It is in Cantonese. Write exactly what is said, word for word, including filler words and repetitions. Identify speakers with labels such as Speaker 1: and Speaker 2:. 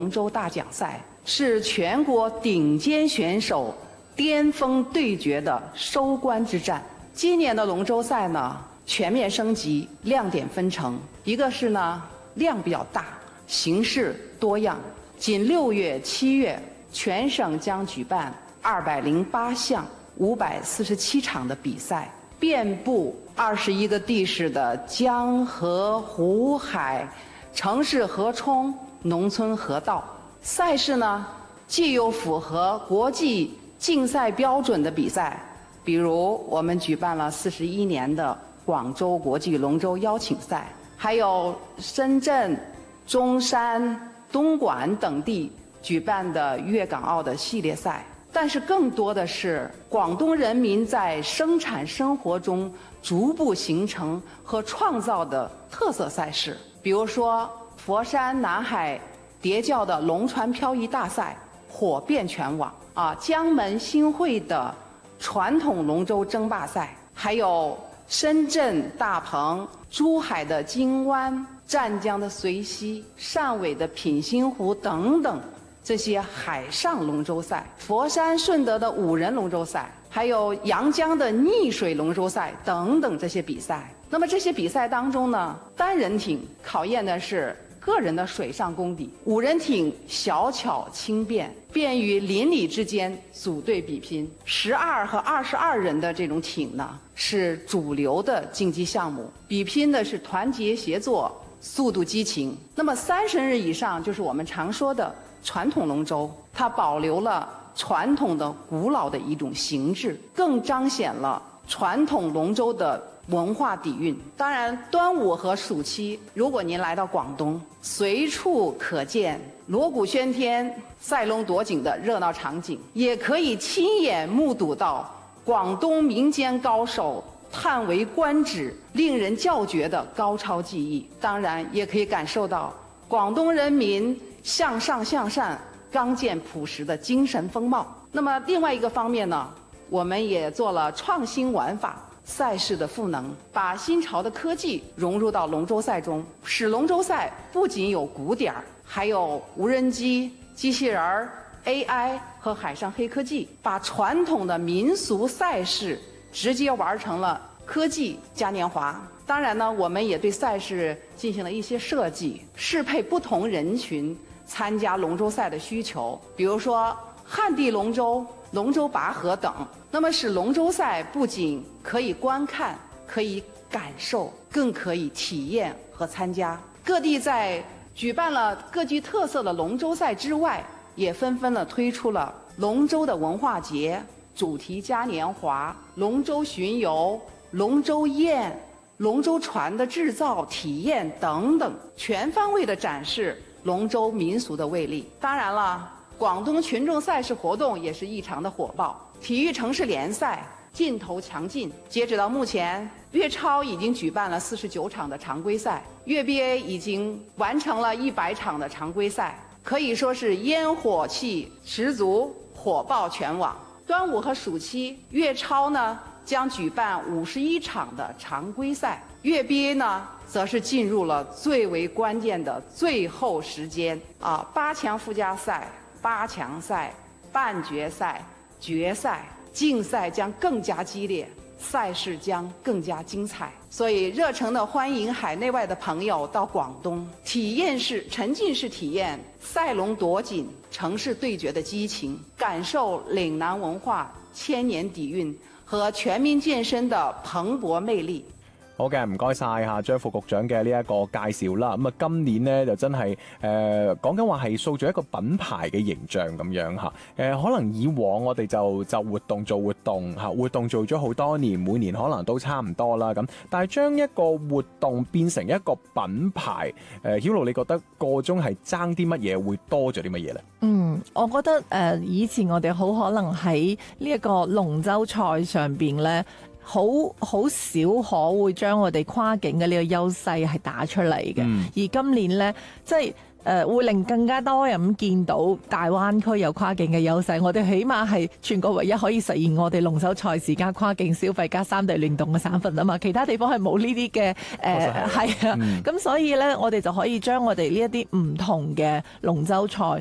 Speaker 1: 州大奖赛是全国顶尖选手巅峰对决的收官之战。今年的龙舟赛呢，全面升级，亮点纷呈。一个是呢，量比较大，形式多样。仅六月、七月，全省将举办二百零八项、五百四十七场的比赛，遍布二十一个地市的江河湖海、城市河冲、农村河道。赛事呢，既有符合国际竞赛标准的比赛，比如我们举办了四十一年的广州国际龙舟邀请赛，还有深圳、中山、东莞等地举办的粤港澳的系列赛。但是更多的是广东人民在生产生活中逐步形成和创造的特色赛事，比如说佛山南海叠教的龙船漂移大赛火遍全网啊，江门新会的传统龙舟争霸赛，还有深圳大鹏、珠海的金湾、湛江的随溪、汕尾的品新湖等等这些海上龙舟赛，佛山顺德的五人龙舟赛，还有阳江的逆水龙舟赛等等这些比赛。那么这些比赛当中呢，单人艇考验的是个人的水上功底，五人艇小巧轻便，便于邻里之间组队比拼。十二和二十二人的这种艇呢，是主流的竞技项目，比拼的是团结协作、速度激情。那么三十日以上就是我们常说的传统龙舟，它保留了传统的古老的一种形制，更彰显了传统龙舟的文化底蕴。当然，端午和暑期，如果您来到广东，随处可见锣鼓喧天、赛龙夺锦的热闹场景，也可以亲眼目睹到广东民间高手叹为观止、令人叫绝的高超技艺。当然，也可以感受到广东人民向上向善、刚健朴实的精神风貌。那么另外一个方面呢，我们也做了创新玩法赛事的赋能，把新潮的科技融入到龙舟赛中，使龙舟赛不仅有鼓点儿，还有无人机、机器人儿、A I 和海上黑科技，把传统的民俗赛事直接玩成了科技嘉年华。当然呢，我们也对赛事进行了一些设计，适配不同人群参加龙舟赛的需求，比如说旱地龙舟、龙舟拔河等。那么使龙舟赛不仅可以观看、可以感受，更可以体验和参加。各地在举办了各具特色的龙舟赛之外，也纷纷的推出了龙舟的文化节、主题嘉年华、龙舟巡游、龙舟宴、龙舟船的制造体验等等，全方位的展示龙舟民俗的魅力。当然了，广东群众赛事活动也是异常的火爆，体育城市联赛劲头强劲。截止到目前，粤超已经举办了四十九场的常规赛，粤 B A 已经完成了一百场的常规赛，可以说是烟火气十足，火爆全网。端午和暑期，粤超呢将举办五十一场的常规赛，粤 B A 呢则是进入了最为关键的最后时间啊，八强附加赛、八强赛、半决赛、决赛，竞赛将更加激烈，赛事将更加精彩。所以热诚的欢迎海内外的朋友到广东，体验式、沉浸式体验赛龙夺锦、城市对决的激情，感受岭南文化千年底蕴和全民健身的蓬勃魅力。
Speaker 2: 好嘅，唔該晒嚇張副局長嘅呢一個介紹啦。咁啊，今年呢，就真係誒講緊話係塑造一個品牌嘅形象咁樣嚇。誒、呃、可能以往我哋就就活動做活動嚇，活動做咗好多年，每年可能都差唔多啦咁。但係將一個活動變成一個品牌，誒曉露，你覺得個中係爭啲乜嘢會多咗啲乜嘢咧？
Speaker 3: 嗯，我覺得誒、呃、以前我哋好可能喺呢一個龍舟賽上邊咧。好好少可會將我哋跨境嘅呢個優勢係打出嚟嘅、嗯，而今年呢，即係誒會令更加多人咁見到大灣區有跨境嘅優勢。我哋起碼係全國唯一可以實現我哋龍舟賽事加跨境消費加三地聯動嘅省份啊嘛，其他地方係冇呢啲嘅誒係啊。咁、嗯、所以呢，我哋就可以將我哋呢一啲唔同嘅龍舟賽